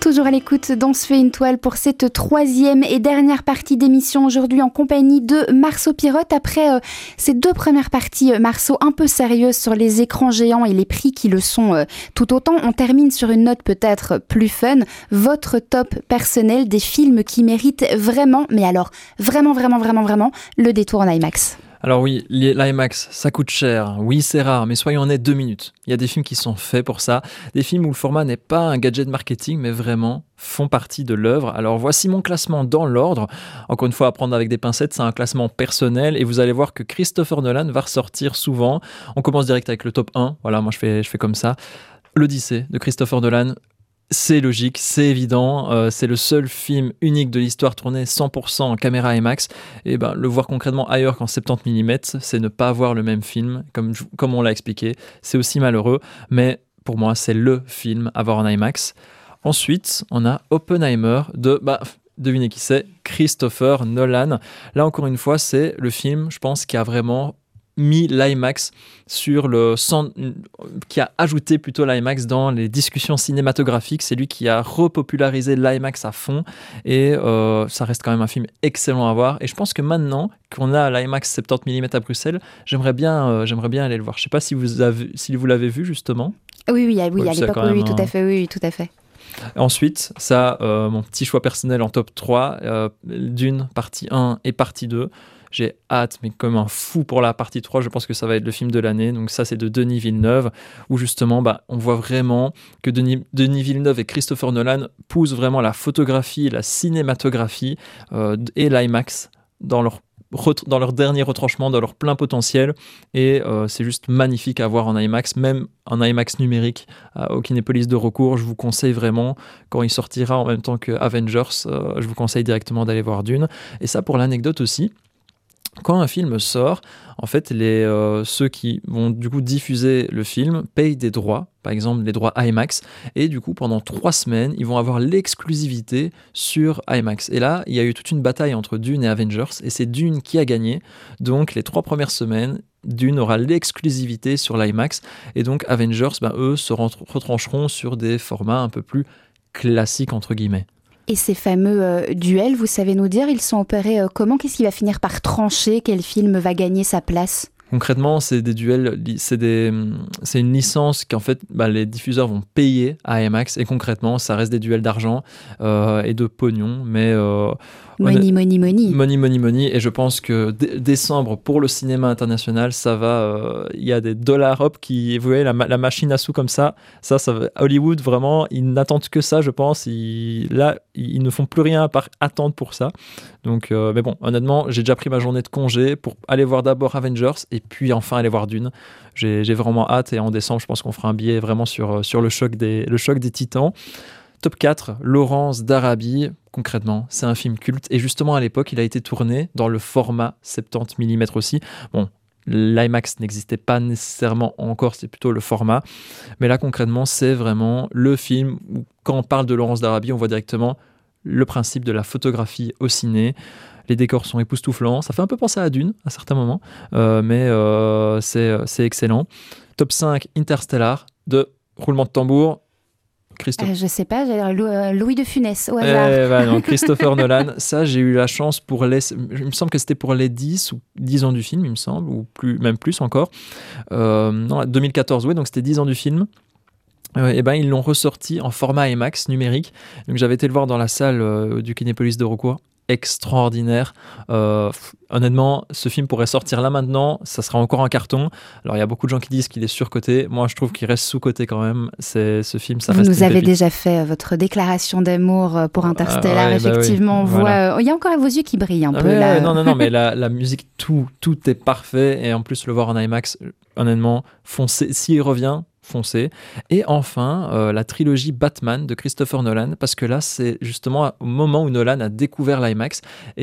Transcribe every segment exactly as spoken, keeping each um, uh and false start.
toujours à l'écoute d'On se fait une toile pour cette troisième et dernière partie d'émission aujourd'hui en compagnie de Marceau Pirotte. Après euh, ces deux premières parties, euh, Marceau, un peu sérieuses sur les écrans géants et les prix qui le sont euh, tout autant, on termine sur une note peut-être plus fun. Votre top personnel des films qui méritent vraiment, mais alors vraiment, vraiment, vraiment, vraiment, le détour en IMAX. Alors oui, l'IMAX, ça coûte cher, oui c'est rare, mais soyons honnêtes, deux minutes. Il y a des films qui sont faits pour ça, des films où le format n'est pas un gadget marketing, mais vraiment font partie de l'œuvre. Alors voici mon classement dans l'ordre. Encore une fois, à prendre avec des pincettes, c'est un classement personnel, et vous allez voir que Christopher Nolan va ressortir souvent. On commence direct avec le top un, voilà, moi je fais, je fais comme ça. L'Odyssée de Christopher Nolan. C'est logique, c'est évident, euh, c'est le seul film unique de l'histoire tourné cent pour cent en caméra IMAX. Et ben, le voir concrètement ailleurs qu'en soixante-dix millimètres, c'est ne pas avoir le même film, comme, comme on l'a expliqué. C'est aussi malheureux, mais pour moi, c'est le film à voir en IMAX. Ensuite, on a Oppenheimer de... Bah, devinez qui c'est, Christopher Nolan. Là, encore une fois, c'est le film, je pense, qui a vraiment... mis l'IMAX sur le centre, qui a ajouté plutôt l'IMAX dans les discussions cinématographiques. C'est lui qui a repopularisé l'IMAX à fond, et euh, ça reste quand même un film excellent à voir. Et je pense que maintenant qu'on a l'IMAX soixante-dix millimètres à Bruxelles, j'aimerais bien, euh, j'aimerais bien aller le voir. Je ne sais pas si vous, avez, si vous l'avez vu justement. Oui, oui, oui, oui à l'époque, oui, oui, tout à fait, oui, oui, tout à fait. Ensuite, ça, euh, mon petit choix personnel en top trois, euh, Dune, partie un et partie deux. J'ai hâte, mais comme un fou pour la partie trois, je pense que ça va être le film de l'année. Donc ça, c'est de Denis Villeneuve, où justement, bah, on voit vraiment que Denis, Denis Villeneuve et Christopher Nolan poussent vraiment la photographie, la cinématographie euh, et l'IMAX dans leur dans leur dernier retranchement, dans leur plein potentiel, et euh, c'est juste magnifique à voir en IMAX, même en IMAX numérique euh, au Kinépolis de Recours. Je vous conseille vraiment, quand il sortira en même temps que Avengers, euh, je vous conseille directement d'aller voir Dune. Et ça, pour l'anecdote aussi, quand un film sort, en fait, les, euh, ceux qui vont du coup diffuser le film payent des droits, par exemple les droits IMAX, et du coup pendant trois semaines, ils vont avoir l'exclusivité sur IMAX. Et là, il y a eu toute une bataille entre Dune et Avengers, et c'est Dune qui a gagné. Donc les trois premières semaines, Dune aura l'exclusivité sur l'IMAX, et donc Avengers, ben, eux, se retrancheront sur des formats un peu plus classiques entre guillemets. Et ces fameux euh, duels, vous savez nous dire, ils sont opérés euh, comment ? Qu'est-ce qui va finir par trancher ? Quel film va gagner sa place ? Concrètement, c'est des duels, c'est, des, c'est une licence qu'en fait bah, les diffuseurs vont payer à IMAX, et concrètement, ça reste des duels d'argent euh, et de pognon, mais euh, money, money, money, money, money, money. Et je pense que d- décembre pour le cinéma international, ça va. Il euh, y a des dollars hop qui, vous voyez, la, la machine à sous comme ça, ça, ça va, Hollywood vraiment, ils n'attendent que ça, je pense. Ils, là, ils ne font plus rien à part attendre pour ça. Donc, euh, mais bon, honnêtement, j'ai déjà pris ma journée de congé pour aller voir d'abord Avengers et puis enfin aller voir Dune. J'ai, j'ai vraiment hâte, et en décembre, je pense qu'on fera un billet vraiment sur, sur le, choc des, le choc des titans. Top quatre, Lawrence d'Arabie. Concrètement, c'est un film culte, et justement à l'époque, il a été tourné dans le format soixante-dix millimètres aussi. Bon, l'IMAX n'existait pas nécessairement encore, c'est plutôt le format. Mais là, concrètement, c'est vraiment le film où, quand on parle de Lawrence d'Arabie, on voit directement le principe de la photographie au ciné. Les décors sont époustouflants. Ça fait un peu penser à Dune à certains moments, euh, mais euh, c'est, c'est excellent. Top cinq, Interstellar, de roulement de tambour. Christophe. Euh, je sais pas, j'ai euh, Louis de Funès au hasard. Eh ben non, Christopher Nolan, ça j'ai eu la chance pour les... Il me semble que c'était pour les dix ou dix ans du film, il me semble, ou plus, même plus encore. Euh, non, deux mille quatorze, oui, donc c'était dix ans du film. Euh, et ben ils l'ont ressorti en format IMAX numérique. Donc j'avais été le voir dans la salle euh, du Kinépolis de Recours. Extraordinaire. Euh, honnêtement, ce film pourrait sortir là maintenant, ça sera encore un carton. Alors il y a beaucoup de gens qui disent qu'il est surcoté. Moi, je trouve qu'il reste sous-coté quand même. C'est ce film, ça Vous reste. Vous nous avez déjà fait votre déclaration d'amour pour Interstellar. Ah, ouais, effectivement, bah oui, on voilà. voit. Il y a encore vos yeux qui brillent un ah, peu ouais, là. Ouais, non, non, non, mais la, la musique, tout, tout est parfait, et en plus le voir en IMAX, honnêtement, foncez. S'il revient, foncez. Et enfin, euh, la trilogie Batman de Christopher Nolan, parce que là, c'est justement au moment où Nolan a découvert l'IMAX, et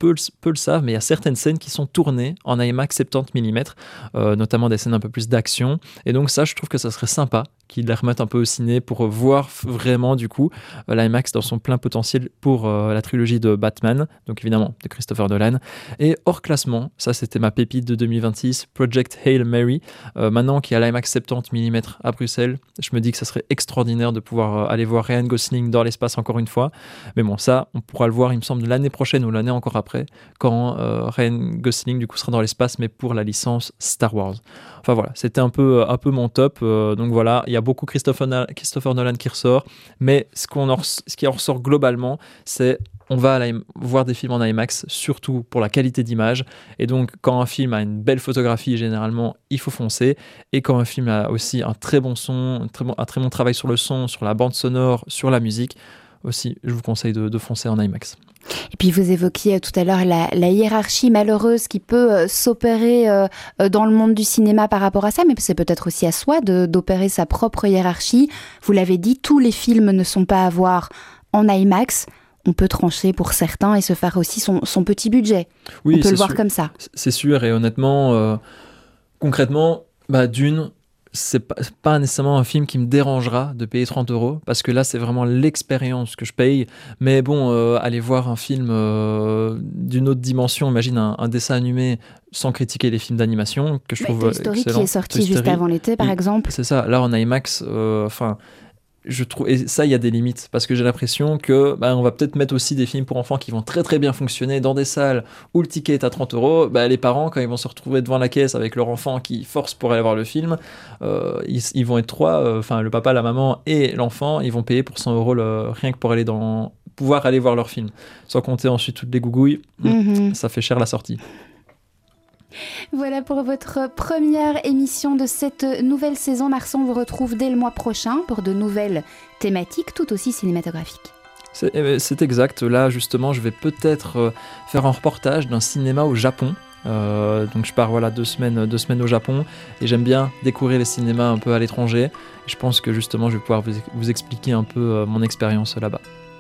peu, le- peu le savent, mais il y a certaines scènes qui sont tournées en IMAX soixante-dix millimètres, euh, notamment des scènes un peu plus d'action. Et donc ça, je trouve que ça serait sympa qu'ils les remettent un peu au ciné pour voir f- vraiment du coup euh, l'IMAX dans son plein potentiel pour euh, la trilogie de Batman, donc évidemment de Christopher Nolan. Et hors classement, ça c'était ma pépite de deux mille vingt-six, Project Hail Mary. Euh, maintenant qu'il y a l'IMAX soixante-dix millimètres à Bruxelles, je me dis que ça serait extraordinaire de pouvoir euh, aller voir Ryan Gosling dans l'espace encore une fois. Mais bon, ça, on pourra le voir, il me semble, l'année prochaine ou l'année encore après, quand euh, Ryan Gosling du coup sera dans l'espace, mais pour la licence Star Wars. Enfin voilà, c'était un peu, un peu mon top. Euh, donc voilà, il y a beaucoup Christopher, Na- Christopher Nolan qui ressort, mais ce, qu'on en res- ce qui en ressort globalement, c'est on va à l'I- voir des films en IMAX, surtout pour la qualité d'image. Et donc, quand un film a une belle photographie, généralement, il faut foncer. Et quand un film a aussi un très bon son, un très bon, un très bon travail sur le son, sur la bande sonore, sur la musique, aussi, je vous conseille de, de foncer en IMAX. Et puis vous évoquiez euh, tout à l'heure la, la hiérarchie malheureuse qui peut euh, s'opérer euh, euh, dans le monde du cinéma par rapport à ça, mais c'est peut-être aussi à soi de, d'opérer sa propre hiérarchie. Vous l'avez dit, tous les films ne sont pas à voir en IMAX. On peut trancher pour certains et se faire aussi son, son petit budget. Oui, On peut c'est le voir sûr. comme ça. C'est sûr, et honnêtement, euh, concrètement, bah, Dune, c'est pas, c'est pas nécessairement un film qui me dérangera de payer trente euros, parce que là, c'est vraiment l'expérience que je paye. Mais bon, euh, aller voir un film euh, d'une autre dimension, imagine un, un dessin animé, sans critiquer les films d'animation, que je Bah, trouve Toy Story excellent. qui est sorti Toy juste Story, avant l'été, par il- exemple. c'est ça, là en IMAX, euh, enfin, je trouve, et ça, il y a des limites, parce que j'ai l'impression que bah, on va peut-être mettre aussi des films pour enfants qui vont très très bien fonctionner dans des salles où le ticket est à trente euros. Bah, les parents, quand ils vont se retrouver devant la caisse avec leur enfant qui force pour aller voir le film, euh, ils, ils vont être trois, enfin le papa, la maman et l'enfant, ils vont payer pour cent euros le- rien que pour aller dans, pouvoir aller voir leur film. Sans compter ensuite toutes les gougouilles, Mhm. ça fait cher la sortie. Voilà pour votre première émission de cette nouvelle saison. Marsan, on vous retrouve dès le mois prochain pour de nouvelles thématiques tout aussi cinématographiques. C'est, eh, c'est exact. Là, justement, je vais peut-être euh, faire un reportage d'un cinéma au Japon. Euh, donc, je pars voilà deux semaines, deux semaines au Japon et j'aime bien découvrir les cinémas un peu à l'étranger. Je pense que justement, je vais pouvoir vous, vous expliquer un peu euh, mon expérience là-bas.